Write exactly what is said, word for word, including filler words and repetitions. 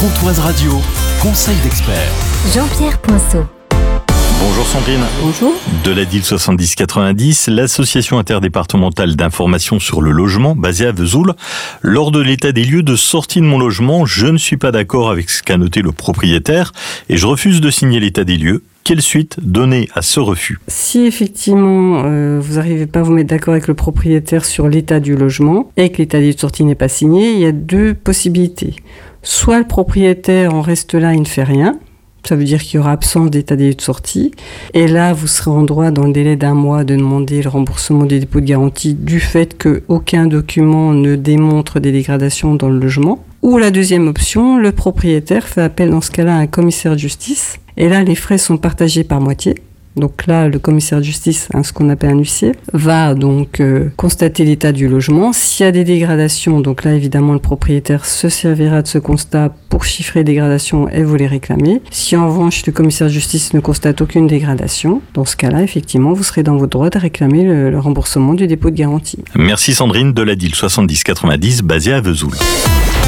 Pontoise Radio, conseil d'expert. Jean-Pierre Poinceau. Bonjour Sandrine. Bonjour. De la D I L soixante-dix quatre-vingt-dix, l'association interdépartementale d'information sur le logement, basée à Vesoul. Lors de l'état des lieux de sortie de mon logement, je ne suis pas d'accord avec ce qu'a noté le propriétaire et je refuse de signer l'état des lieux. Quelle suite donner à ce refus ? Si effectivement euh, vous n'arrivez pas à vous mettre d'accord avec le propriétaire sur l'état du logement et que l'état des lieux de sortie n'est pas signé, il y a deux possibilités. Soit le propriétaire en reste là, il ne fait rien. Ça veut dire qu'il y aura absence d'état des lieux de sortie. Et là, vous serez en droit, dans le délai d'un mois, de demander le remboursement des dépôts de garantie du fait qu'aucun document ne démontre des dégradations dans le logement. Ou la deuxième option, le propriétaire fait appel dans ce cas-là à un commissaire de justice. Et là, les frais sont partagés par moitié. Donc là, le commissaire de justice, hein, ce qu'on appelle un huissier, va donc euh, constater l'état du logement. S'il y a des dégradations, donc là, évidemment, le propriétaire se servira de ce constat pour chiffrer les dégradations et vous les réclamer. Si en revanche, le commissaire de justice ne constate aucune dégradation, dans ce cas-là, effectivement, vous serez dans votre droit de réclamer le, le remboursement du dépôt de garantie. Merci Sandrine de la D I L soixante-dix quatre-vingt-dix, basée à Vesoul.